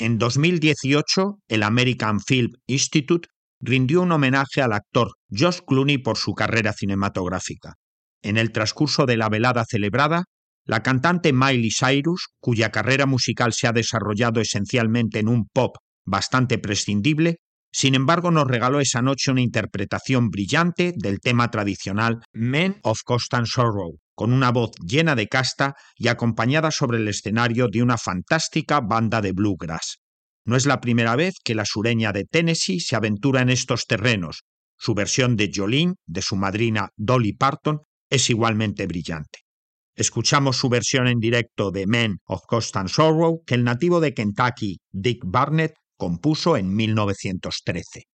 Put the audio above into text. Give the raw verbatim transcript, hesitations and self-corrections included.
En dos mil dieciocho, el American Film Institute rindió un homenaje al actor George Clooney por su carrera cinematográfica. En el transcurso de la velada celebrada, la cantante Miley Cyrus, cuya carrera musical se ha desarrollado esencialmente en un pop bastante prescindible, sin embargo nos regaló esa noche una interpretación brillante del tema tradicional Men of Constant Sorrow, con una voz llena de casta y acompañada sobre el escenario de una fantástica banda de bluegrass. No es la primera vez que la sureña de Tennessee se aventura en estos terrenos. Su versión de Jolene, de su madrina Dolly Parton, es igualmente brillante. Escuchamos su versión en directo de Men of Constant Sorrow, que el nativo de Kentucky, Dick Barnett, compuso en mil novecientos trece.